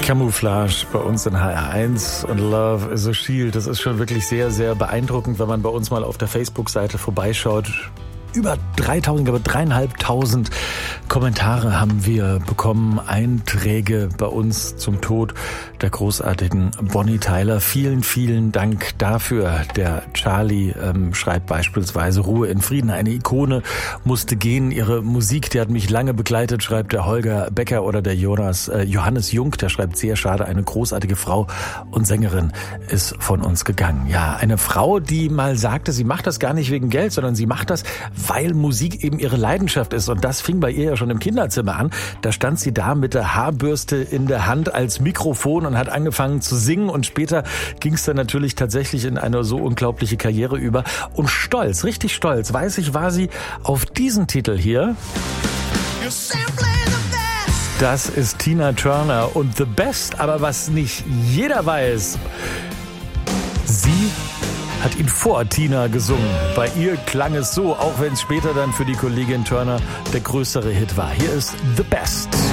Camouflage bei uns in HR1 und Love is a Shield. Das ist schon wirklich sehr, sehr beeindruckend, wenn man bei uns mal auf der Facebook-Seite vorbeischaut. Über 3.000, glaube 3.500 Kommentare haben wir bekommen, Einträge bei uns zum Tod der großartigen Bonnie Tyler. Vielen, vielen Dank dafür. Der Charlie schreibt beispielsweise: Ruhe in Frieden, eine Ikone musste gehen. Ihre Musik, die hat mich lange begleitet, schreibt der Holger Becker. Oder der Johannes Jung, der schreibt: sehr schade, eine großartige Frau und Sängerin ist von uns gegangen. Ja, eine Frau, die mal sagte, sie macht das gar nicht wegen Geld, sondern sie macht das, weil Musik eben ihre Leidenschaft ist. Und das fing bei ihr ja schon im Kinderzimmer an. Da stand sie da mit der Haarbürste in der Hand als Mikrofon und hat angefangen zu singen. Und später ging es dann natürlich tatsächlich in eine so unglaubliche Karriere über. Und stolz, richtig stolz, weiß ich, war sie auf diesen Titel hier. Das ist Tina Turner und The Best. Aber was nicht jeder weiß, sie hat ihn vor Tina gesungen. Bei ihr klang es so, auch wenn es später dann für die Kollegin Turner der größere Hit war. Hier ist The Best.